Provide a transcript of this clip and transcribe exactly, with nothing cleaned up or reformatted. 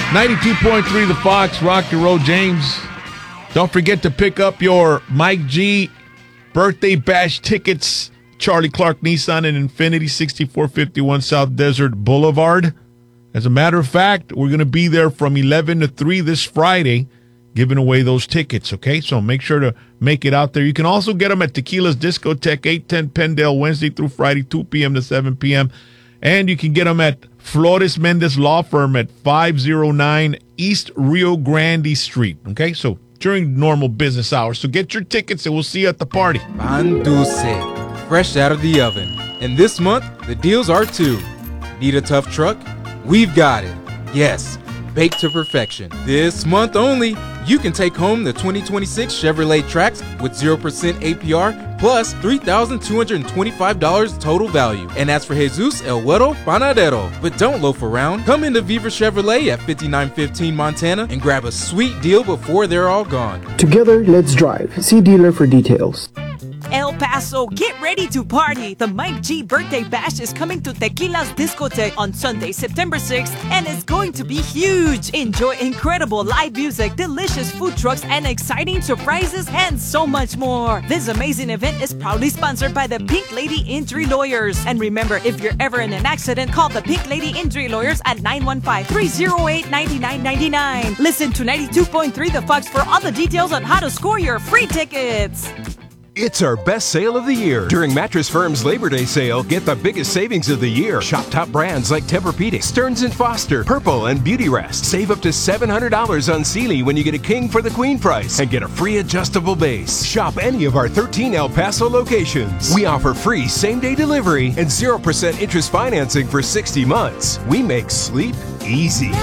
ninety-two point three The Fox, Rock and Roll, James. Don't forget to pick up your Mike G birthday bash tickets. Charlie Clark Nissan and Infinity, sixty-four fifty-one South Desert Boulevard. As a matter of fact, we're going to be there from eleven to three this Friday, giving away those tickets, okay? So make sure to make it out there. You can also get them at Tequila's Discotheque, eight ten Pendale, Wednesday through Friday, two p.m. to seven p.m. And you can get them at Flores Mendez Law Firm at five oh nine East Rio Grande Street, okay? So during normal business hours. So get your tickets and we'll see you at the party. Pan Dulce, fresh out of the oven. And this month, the deals are too. Need a tough truck? We've got it. Yes, baked to perfection. This month only, you can take home the twenty twenty-six Chevrolet Trax with zero percent A P R plus three thousand two hundred twenty-five dollars total value. And as for Jesus El Güero Panadero, but don't loaf around. Come into Viva Chevrolet at fifty-nine fifteen Montana and grab a sweet deal before they're all gone. Together, let's drive. See dealer for details. El Paso, get ready to party! The Mike G Birthday Bash is coming to Tequila's Discotheque on Sunday, September sixth, and it's going to be huge! Enjoy incredible live music, delicious food trucks, and exciting surprises, and so much more! This amazing event is proudly sponsored by the Pink Lady Injury Lawyers. And remember, if you're ever in an accident, call the Pink Lady Injury Lawyers at nine one five, three oh eight, nine nine nine nine. Listen to ninety-two point three The Fox for all the details on how to score your free tickets. It's our best sale of the year. During Mattress Firm's Labor Day sale, get the biggest savings of the year. Shop top brands like Tempur-Pedic, Stearns and Foster, Purple, and Beautyrest. Save up to seven hundred dollars on Sealy when you get a king for the queen price and get a free adjustable base. Shop any of our thirteen El Paso locations. We offer free same-day delivery and zero percent interest financing for sixty months. We make sleep easy.